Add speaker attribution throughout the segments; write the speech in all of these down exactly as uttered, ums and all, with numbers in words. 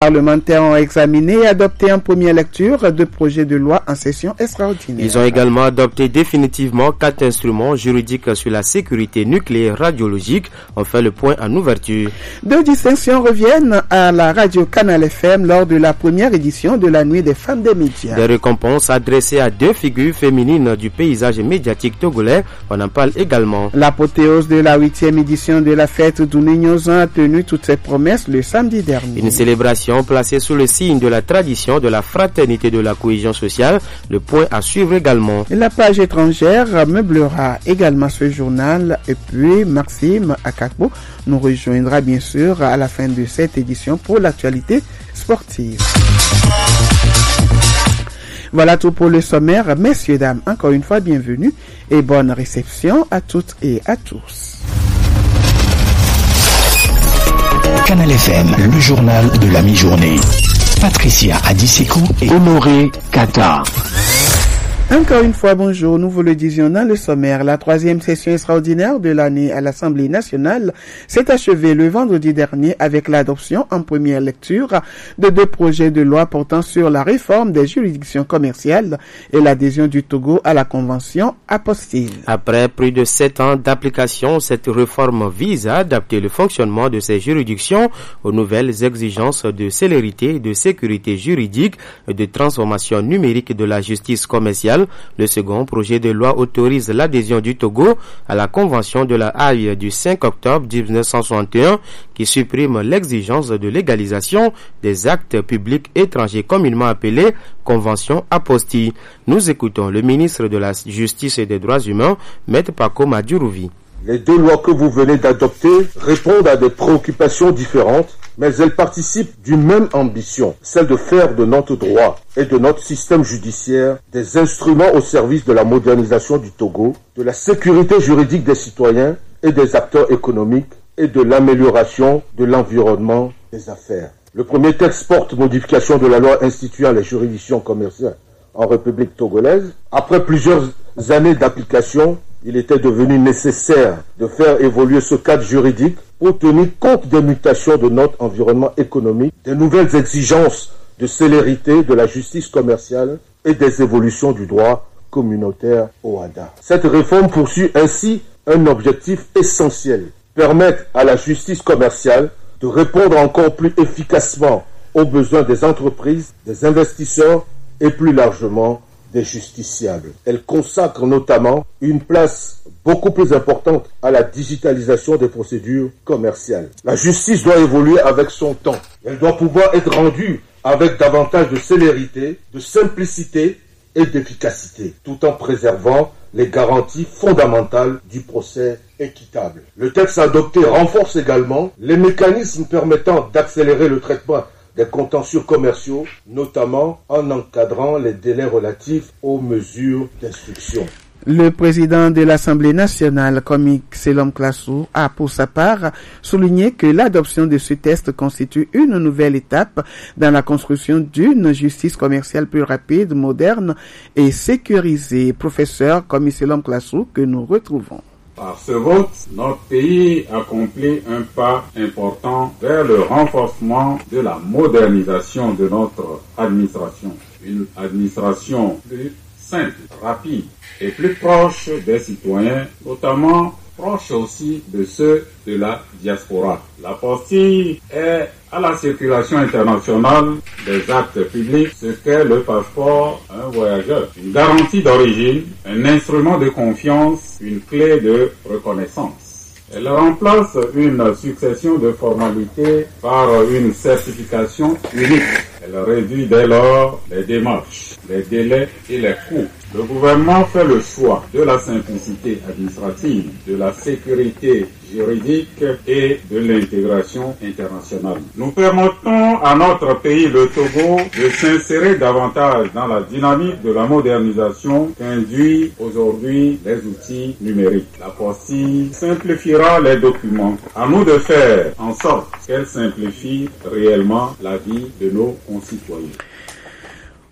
Speaker 1: parlementaires ont examiné et adopté en première lecture deux projets de loi en session extraordinaire.
Speaker 2: Ils ont également adopté définitivement quatre instruments juridiques sur la sécurité nucléaire radiologique. On fait le point en ouverture.
Speaker 1: Deux distinctions reviennent à la radio Canal F M lors de la première édition de la Nuit des femmes des médias.
Speaker 2: Des récompenses adressées à deux figures féminines du paysage médiatique togolais. On en parle également.
Speaker 1: L'apothéose de la huitième édition de la fête d'Ounignozan a tenu toutes ses promesses le samedi dernier.
Speaker 2: Une célébration placée sous le signe de la tradition, de la fraternité, de la cohésion sociale. Le point à suivre également.
Speaker 1: La page étrangère meublera également ce journal. Et puis Maxime Akakbo nous rejoindra bien sûr à la fin de cette édition pour l'actualité sportive. Voilà tout pour le sommaire. Messieurs, dames, encore une fois, bienvenue et bonne réception à toutes et à tous.
Speaker 3: Canal F M, le journal de la mi-journée. Patricia Adiseko et Honoré Kata.
Speaker 1: Encore une fois, bonjour. Nous vous le disions dans le sommaire. La troisième session extraordinaire de l'année à l'Assemblée nationale s'est achevée le vendredi dernier avec l'adoption en première lecture de deux projets de loi portant sur la réforme des juridictions commerciales et l'adhésion du Togo à la Convention apostille.
Speaker 2: Après plus de sept ans d'application, cette réforme vise à adapter le fonctionnement de ces juridictions aux nouvelles exigences de célérité, de sécurité juridique et de transformation numérique de la justice commerciale. Le second projet de loi autorise l'adhésion du Togo à la Convention de la Haye du cinq octobre dix-neuf cent soixante et un qui supprime l'exigence de légalisation des actes publics étrangers communément appelés Convention apostille. Nous écoutons le ministre de la Justice et des Droits humains, Maître Paco Madjurouvi.
Speaker 4: Les deux lois que vous venez d'adopter répondent à des préoccupations différentes, mais elles participent d'une même ambition, celle de faire de notre droit et de notre système judiciaire des instruments au service de la modernisation du Togo, de la sécurité juridique des citoyens et des acteurs économiques et de l'amélioration de l'environnement des affaires. Le premier texte porte modification de la loi instituant les juridictions commerciales en République togolaise. Après plusieurs années d'application, il était devenu nécessaire de faire évoluer ce cadre juridique pour tenir compte des mutations de notre environnement économique, des nouvelles exigences de célérité de la justice commerciale et des évolutions du droit communautaire O A D A. Cette réforme poursuit ainsi un objectif essentiel, permettre à la justice commerciale de répondre encore plus efficacement aux besoins des entreprises, des investisseurs et plus largement des justiciables. Elle consacre notamment une place beaucoup plus importante à la digitalisation des procédures commerciales. La justice doit évoluer avec son temps. Elle doit pouvoir être rendue avec davantage de célérité, de simplicité et d'efficacité, tout en préservant les garanties fondamentales du procès équitable. Le texte adopté renforce également les mécanismes permettant d'accélérer le traitement des contentieux commerciaux, notamment en encadrant les délais relatifs aux mesures d'instruction.
Speaker 1: Le président de l'Assemblée nationale, Komi Selom Klassou, a pour sa part souligné que l'adoption de ce texte constitue une nouvelle étape dans la construction d'une justice commerciale plus rapide, moderne et sécurisée. Professeur Komi Selom Klassou, que nous retrouvons.
Speaker 5: Par ce vote, notre pays accomplit un pas important vers le renforcement de la modernisation de notre administration. Une administration plus simple, rapide et plus proche des citoyens, notamment proche aussi de ceux de la diaspora. La postille est à la circulation internationale des actes publics, ce qu'est le passeport à un voyageur. Une garantie d'origine, un instrument de confiance, une clé de reconnaissance. Elle remplace une succession de formalités par une certification unique. Elle réduit dès lors les démarches, les délais et les coûts. Le gouvernement fait le choix de la simplicité administrative, de la sécurité juridique et de l'intégration internationale. Nous permettons à notre pays, le Togo, de s'insérer davantage dans la dynamique de la modernisation qu'induit aujourd'hui les outils numériques. La postille simplifiera les documents. À nous de faire en sorte qu'elle simplifie réellement la vie de nos concitoyens.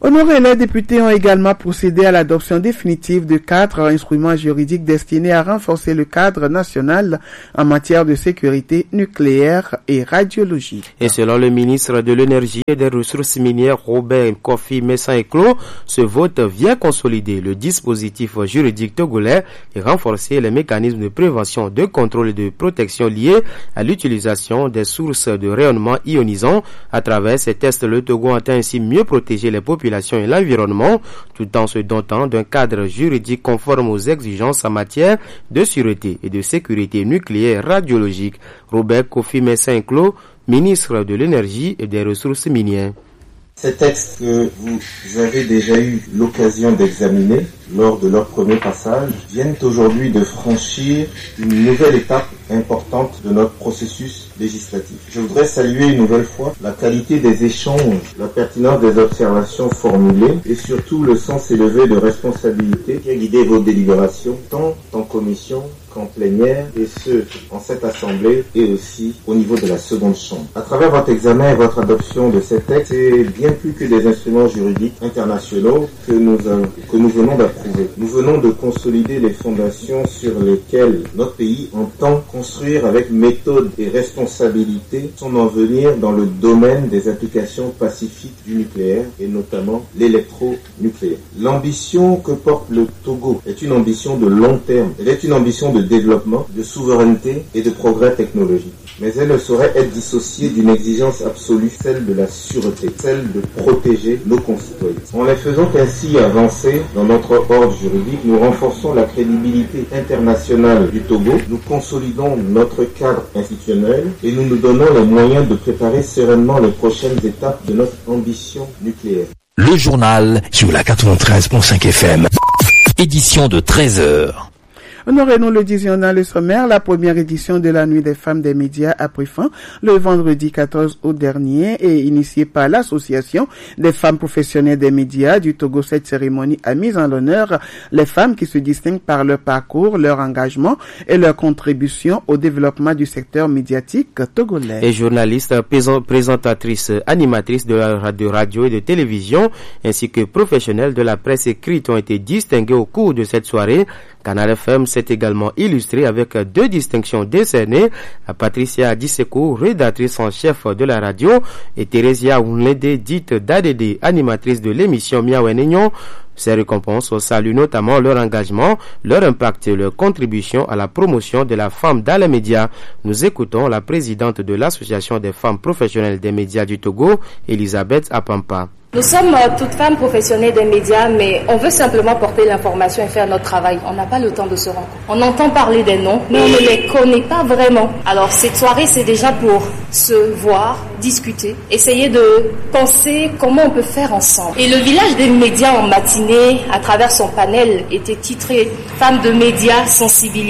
Speaker 1: Honoré, les députés ont également procédé à l'adoption définitive de quatre instruments juridiques destinés à renforcer le cadre national en matière de sécurité nucléaire et radiologique.
Speaker 2: Et selon le ministre de l'Énergie et des Ressources minières, Robert Kofi Mensah-Eklo, ce vote vient consolider le dispositif juridique togolais et renforcer les mécanismes de prévention, de contrôle et de protection liés à l'utilisation des sources de rayonnement ionisant. À travers ces tests, le Togo entend ainsi mieux protéger les populations et l'environnement, tout en se dotant d'un cadre juridique conforme aux exigences en matière de sûreté et de sécurité nucléaire radiologique. Robert Kofi Mensah-Eklo, ministre de l'Énergie et des Ressources minières.
Speaker 6: Ces textes que vous avez déjà eu l'occasion d'examiner lors de leur premier passage viennent aujourd'hui de franchir une nouvelle étape importante de notre processus législatif. Je voudrais saluer une nouvelle fois la qualité des échanges, la pertinence des observations formulées et surtout le sens élevé de responsabilité qui a guidé vos délibérations tant en commission qu'en plénière et ce, en cette assemblée et aussi au niveau de la seconde chambre. À travers votre examen et votre adoption de ces textes, c'est bien plus que des instruments juridiques internationaux que nous, que nous venons d'approuver. Nous venons de consolider les fondations sur lesquelles notre pays entend construire avec méthode et responsabilité son avenir dans le domaine des applications pacifiques du nucléaire et notamment l'électronucléaire. L'ambition que porte le Togo est une ambition de long terme. Elle est une ambition de développement, de souveraineté et de progrès technologique. Mais elle ne saurait être dissociée d'une exigence absolue, celle de la sûreté, celle de protéger nos concitoyens. En les faisant ainsi avancer dans notre ordre juridique, nous renforçons la crédibilité internationale du Togo, nous consolidons notre cadre institutionnel et nous nous donnons les moyens de préparer sereinement les prochaines étapes de notre ambition nucléaire.
Speaker 3: Le journal sur la quatre-vingt-treize virgule cinq F M, édition de treize heures.
Speaker 1: Honoré, nous le disions dans le sommaire, la première édition de la Nuit des femmes des médias a pris fin le vendredi quatorze août dernier et initiée par l'Association des femmes professionnelles des médias du Togo. Cette cérémonie a mis en l'honneur les femmes qui se distinguent par leur parcours, leur engagement et leur contribution au développement du secteur médiatique togolais.
Speaker 2: Et journalistes, présentatrices, animatrices de radio et de télévision, ainsi que professionnels de la presse écrite ont été distingués au cours de cette soirée. Canal F M s'est également illustré avec deux distinctions décernées à Patricia Adiseko, rédactrice en chef de la radio, et Theresia Ounlede, dite Dadede, animatrice de l'émission Miawenignon. Ces récompenses saluent notamment leur engagement, leur impact et leur contribution à la promotion de la femme dans les médias. Nous écoutons la présidente de l'Association des femmes professionnelles des médias du Togo, Elisabeth Apampa.
Speaker 7: Nous sommes euh, toutes femmes professionnelles des médias, mais on veut simplement porter l'information et faire notre travail. On n'a pas le temps de se rendre. On entend parler des noms, mais on ne les connaît pas vraiment. Alors cette soirée, c'est déjà pour se voir, discuter, essayer de penser comment on peut faire ensemble. Et le village des médias en matinée, à travers son panel, était titré « Femmes de médias sensibilisées ».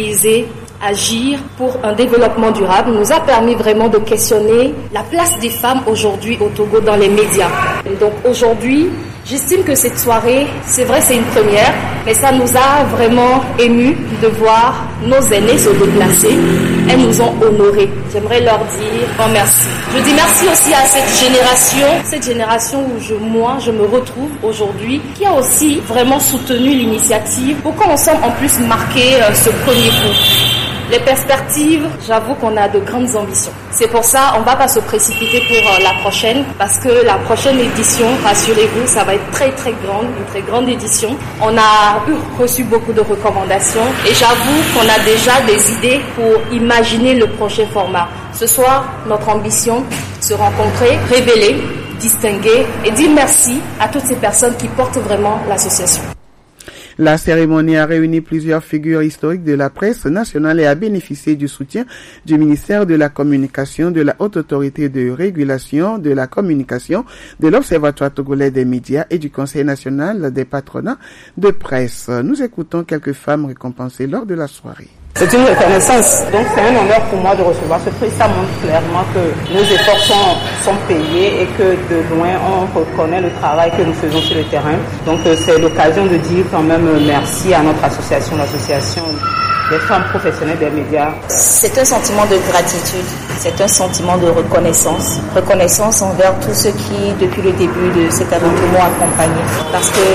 Speaker 7: Agir pour un développement durable nous a permis vraiment de questionner la place des femmes aujourd'hui au Togo dans les médias. Et donc aujourd'hui, j'estime que cette soirée, c'est vrai, c'est une première, mais ça nous a vraiment émus de voir nos aînés se déplacer. Elles nous ont honorés. J'aimerais leur dire grand merci. Je dis merci aussi à cette génération, cette génération où je, moi, je me retrouve aujourd'hui, qui a aussi vraiment soutenu l'initiative pour qu'ensemble, en plus, marquer euh, ce premier coup. Les perspectives, j'avoue qu'on a de grandes ambitions. C'est pour ça, on ne va pas se précipiter pour euh, la prochaine, parce que la prochaine édition, rassurez-vous, ça va être très très grande, une très grande édition. On a eu, reçu beaucoup de recommandations et j'avoue qu'on a déjà des idées pour imaginer le prochain format. Ce soir, notre ambition, se rencontrer, révéler, distinguer et dire merci à toutes ces personnes qui portent vraiment l'association.
Speaker 1: La cérémonie a réuni plusieurs figures historiques de la presse nationale et a bénéficié du soutien du ministère de la Communication, de la Haute Autorité de Régulation de la Communication, de l'Observatoire togolais des médias et du Conseil national des patronats de presse. Nous écoutons quelques femmes récompensées lors de la soirée.
Speaker 8: C'est une reconnaissance, donc c'est un honneur pour moi de recevoir ce prix. Ça montre clairement que nos efforts sont, sont payés et que de loin on reconnaît le travail que nous faisons sur le terrain. Donc c'est l'occasion de dire quand même merci à notre association, l'association les femmes professionnelles des médias?
Speaker 7: C'est un sentiment de gratitude, c'est un sentiment de reconnaissance. Reconnaissance envers tous ceux qui, depuis le début de cette aventure, m'ont accompagné. Parce que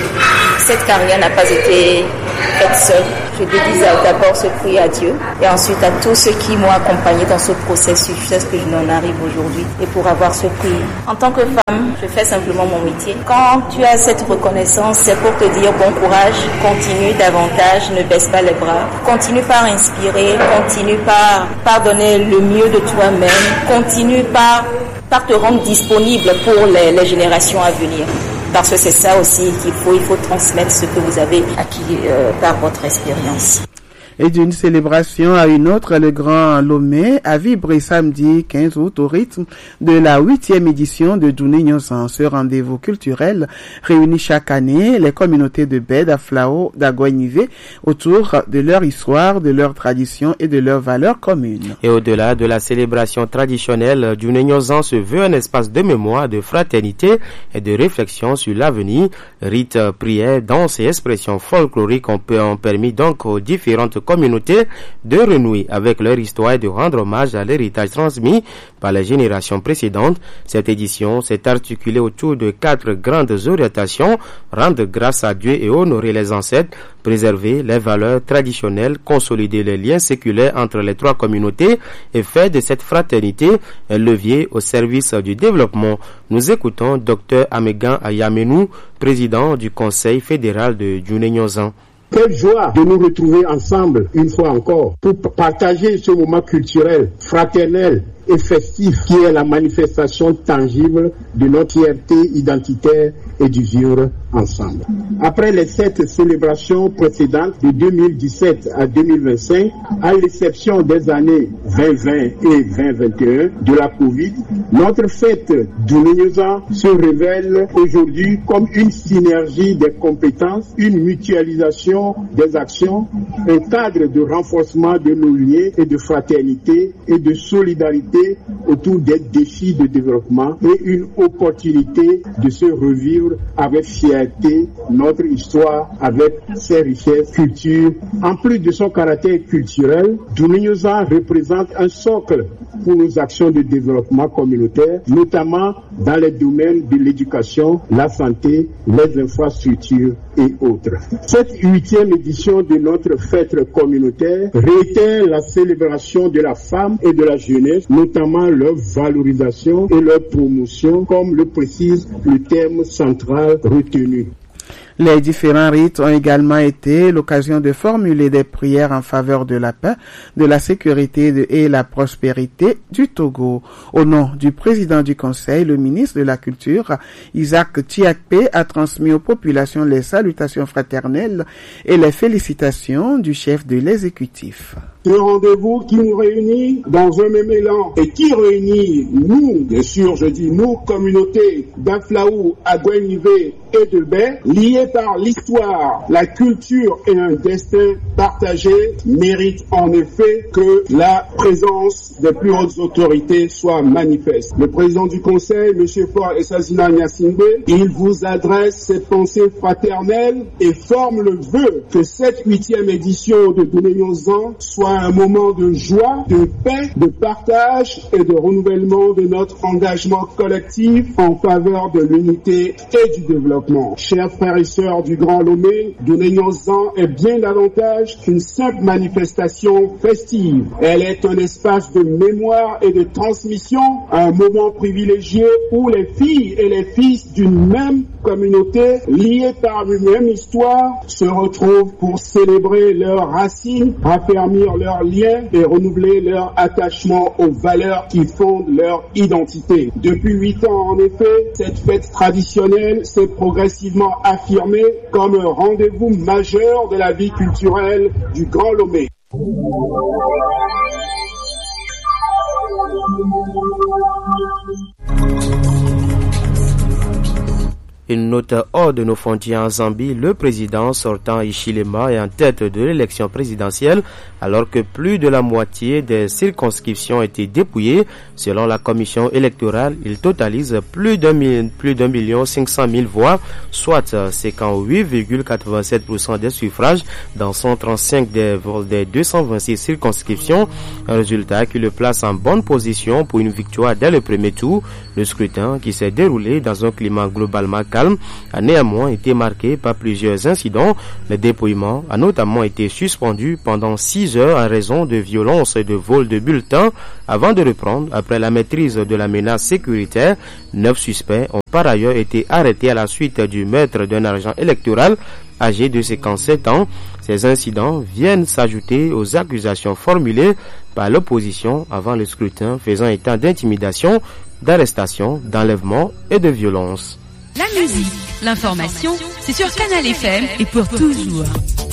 Speaker 7: cette carrière n'a pas été faite seule. Je dédie d'abord ce prix à Dieu et ensuite à tous ceux qui m'ont accompagné dans ce processus jusqu'à ce que je n'en arrive aujourd'hui. Et pour avoir ce prix, en tant que femme, je fais simplement mon métier. Quand tu as cette reconnaissance, c'est pour te dire bon courage, continue davantage, ne baisse pas les bras, continue par inspirer, continue par, par donner le mieux de toi-même, continue par, par te rendre disponible pour les, les générations à venir. Parce que c'est ça aussi qu'il faut, il faut transmettre ce que vous avez acquis euh, par votre expérience.
Speaker 1: Et d'une célébration à une autre, le Grand Lomé a vibré samedi quinze août au rythme de la huitième édition de Douné Nyonsan. Ce rendez-vous culturel réunit chaque année les communautés de Baie, d'Aflao, d'Aguanivé autour de leur histoire, de leurs traditions et de leurs valeurs communes.
Speaker 2: Et au-delà de la célébration traditionnelle, Douné Nyonsan se veut un espace de mémoire, de fraternité et de réflexion sur l'avenir. Rites, prières, danses et expressions folkloriques ont permis donc aux différentes communautés de renouer avec leur histoire et de rendre hommage à l'héritage transmis par les générations précédentes. Cette édition s'est articulée autour de quatre grandes orientations: rendre grâce à Dieu et honorer les ancêtres, préserver les valeurs traditionnelles, consolider les liens séculaires entre les trois communautés et faire de cette fraternité un levier au service du développement. Nous écoutons Dr Amegan Ayamenou, président du Conseil fédéral de Douné Nyonsan.
Speaker 9: Quelle joie de nous retrouver ensemble une fois encore pour partager ce moment culturel, fraternel et festif qui est la manifestation tangible de notre fierté identitaire et du vivre ensemble. Après les sept célébrations précédentes de deux mille dix-sept à deux mille vingt-cinq, à l'exception des années vingt vingt et vingt vingt et un de la Covid, notre fête Douné Nyonsan se révèle aujourd'hui comme une synergie des compétences, une mutualisation des actions, un cadre de renforcement de nos liens et de fraternité et de solidarité autour des défis de développement et une opportunité de se revivre avec fierté notre histoire avec ses richesses, cultures. En plus de son caractère culturel, Douné Nyonsan représente un socle pour nos actions de développement communautaire, notamment dans les domaines de l'éducation, la santé, les infrastructures et autres. Cette huitième édition de notre fête communautaire réitère la célébration de la femme et de la jeunesse, notamment leur valorisation et leur promotion, comme le précise le terme central retenu.
Speaker 1: Les différents rites ont également été l'occasion de formuler des prières en faveur de la paix, de la sécurité et la prospérité du Togo. Au nom du président du Conseil, le ministre de la Culture, Isaac Tiakpe, a transmis aux populations les salutations fraternelles et les félicitations du chef de l'exécutif.
Speaker 9: Ce rendez-vous qui nous réunit dans un même élan et qui réunit nous, bien sûr, je dis nous, communautés d'Aflao, Aguanivé et de Baie, liés par l'histoire, la culture et un destin partagé, mérite en effet que la présence des plus hautes autorités soit manifeste. Le président du Conseil, M. Fort Essazina Nyasingbe, il vous adresse ses pensées fraternelles et forme le vœu que cette huitième édition de Douné Nyonsan soit un moment de joie, de paix, de partage et de renouvellement de notre engagement collectif en faveur de l'unité et du développement. Chers frères et sœurs du Grand Lomé, Douné Nyonsan est bien davantage qu'une simple manifestation festive. Elle est un espace de mémoire et de transmission, un moment privilégié où les filles et les fils d'une même communauté, liés par une même histoire, se retrouvent pour célébrer leurs racines, raffermir leurs liens et renouveler leur attachement aux valeurs qui fondent leur identité. Depuis huit ans, en effet, cette fête traditionnelle s'est progressivement affirmée comme un rendez-vous majeur de la vie culturelle du Grand Lomé.
Speaker 2: Une note hors de nos frontières en Zambie, le président sortant Hichilema est en tête de l'élection présidentielle alors que plus de la moitié des circonscriptions ont été dépouillées. Selon la commission électorale, il totalise plus d'un plus d'un million cinq cent mille voix, soit cinquante-huit virgule quatre-vingt-sept pour cent des suffrages dans cent trente-cinq des, des deux cent vingt-six circonscriptions. Un résultat qui le place en bonne position pour une victoire dès le premier tour. Le scrutin, qui s'est déroulé dans un climat globalement calme, a néanmoins été marqué par plusieurs incidents. Le dépouillement a notamment été suspendu pendant six heures en raison de violences et de vols de bulletins avant de reprendre après la maîtrise de la menace sécuritaire. Neuf suspects ont par ailleurs été arrêtés à la suite du meurtre d'un agent électoral âgé de cinquante-sept ans. Ces incidents viennent s'ajouter aux accusations formulées par l'opposition avant le scrutin faisant état d'intimidation, d'arrestation, d'enlèvement et de violence.
Speaker 10: La musique, l'information, c'est sur Canal F M et pour toujours.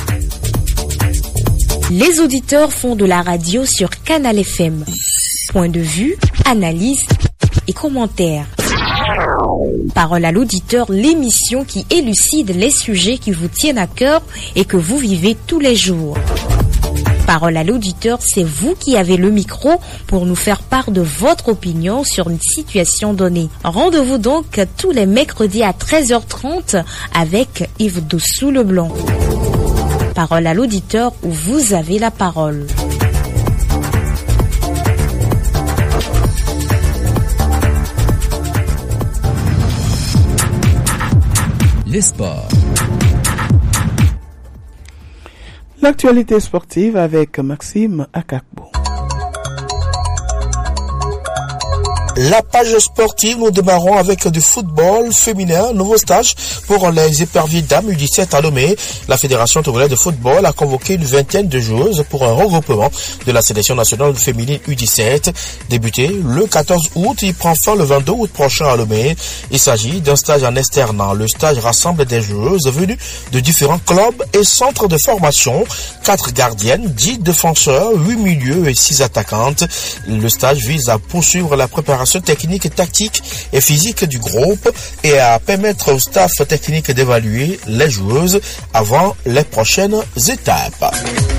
Speaker 11: Les auditeurs font de la radio sur Canal F M. Point de vue, analyse et commentaires. Parole à l'auditeur, l'émission qui élucide les sujets qui vous tiennent à cœur et que vous vivez tous les jours. Parole à l'auditeur, c'est vous qui avez le micro pour nous faire part de votre opinion sur une situation donnée. Rendez-vous donc tous les mercredis à treize heures trente avec Yves Dossou-Leblanc. Parole à l'auditeur où vous avez la parole.
Speaker 3: Les sports.
Speaker 1: L'actualité sportive avec Maxime Akakbo.
Speaker 12: La page sportive, nous démarrons avec du football féminin, nouveau stage pour les éperviers dames U dix-sept à Lomé. La Fédération togolaise de football a convoqué une vingtaine de joueuses pour un regroupement de la sélection nationale féminine U dix-sept. Débuté le quatorze août, il prend fin le vingt-deux août prochain à Lomé. Il s'agit d'un stage en externat. Le stage rassemble des joueuses venues de différents clubs et centres de formation. Quatre gardiennes, dix défenseurs, huit milieux et six attaquantes. Le stage vise à poursuivre la préparation technique, tactique et physique du groupe et à permettre au staff technique d'évaluer les joueuses avant les prochaines étapes.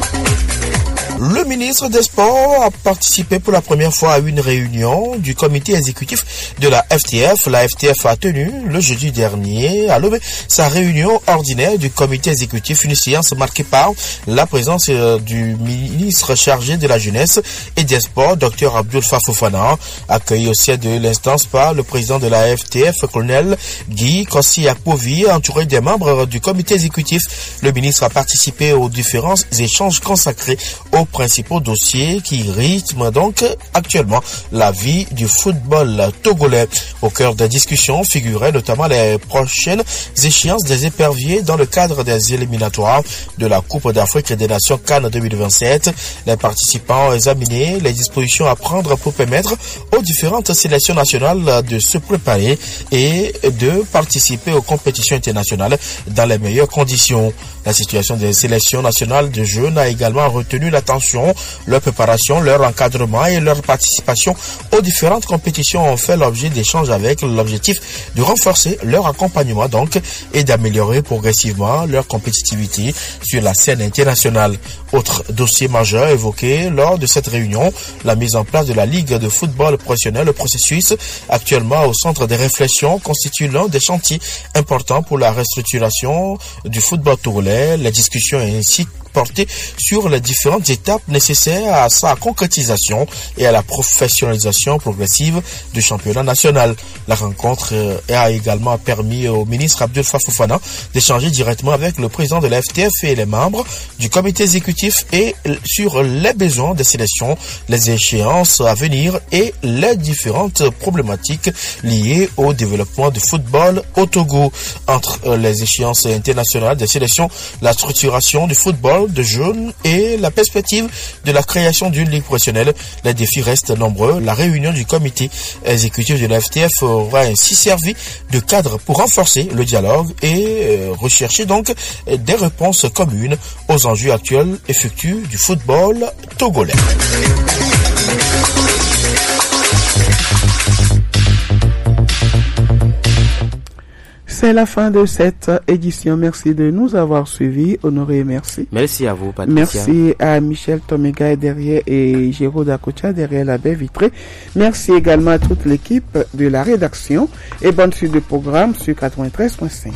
Speaker 12: Le ministre des Sports a participé pour la première fois à une réunion du comité exécutif de la F T F. La F T F a tenu le jeudi dernier à Lomé sa réunion ordinaire du comité exécutif, une séance marquée par la présence du ministre chargé de la jeunesse et des sports, Dr Abdoul Fafofana, accueilli au siège de l'instance par le président de la F T F, colonel Guy Kossi Akpovi, entouré des membres du comité exécutif. Le ministre a participé aux différents échanges consacrés aux principaux dossiers qui rythment donc actuellement la vie du football togolais. Au cœur des discussions figuraient notamment les prochaines échéances des éperviers dans le cadre des éliminatoires de la Coupe d'Afrique des Nations Cannes deux mille vingt-sept. Les participants ont examiné les dispositions à prendre pour permettre aux différentes sélections nationales de se préparer et de participer aux compétitions internationales dans les meilleures conditions. La situation des sélections nationales de jeunes a également retenu l'attention. Leur préparation, leur encadrement et leur participation aux différentes compétitions ont fait l'objet d'échanges avec l'objectif de renforcer leur accompagnement donc et d'améliorer progressivement leur compétitivité sur la scène internationale. Autre dossier majeur évoqué lors de cette réunion, la mise en place de la Ligue de football professionnel. Le processus actuellement au centre des réflexions constitue l'un des chantiers importants pour la restructuration du football togolais. Les discussions ainsi porter sur les différentes étapes nécessaires à sa concrétisation et à la professionnalisation progressive du championnat national. La rencontre a également permis au ministre Abdoul Fafofana d'échanger directement avec le président de la F T F et les membres du comité exécutif et sur les besoins des sélections, les échéances à venir et les différentes problématiques liées au développement du football au Togo. Entre les échéances internationales des sélections, la structuration du football de jeunes et la perspective de la création d'une ligue professionnelle, les défis restent nombreux. La réunion du comité exécutif de la F T F aura ainsi servi de cadre pour renforcer le dialogue et rechercher donc des réponses communes aux enjeux actuels et futurs du football togolais.
Speaker 1: C'est C'est la fin de cette édition. Merci de nous avoir suivis. Honoré, merci.
Speaker 2: Merci à vous, Patricia.
Speaker 1: Merci à Michel Tomega derrière et Géraud Dakocha derrière la baie vitrée. Merci également à toute l'équipe de la rédaction et bonne suite de programme sur quatre-vingt-treize point cinq.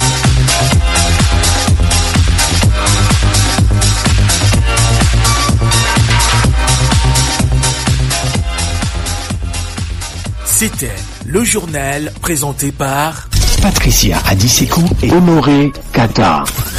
Speaker 12: C'était le journal présenté par
Speaker 3: Patricia Adiseko et Honoré Kata.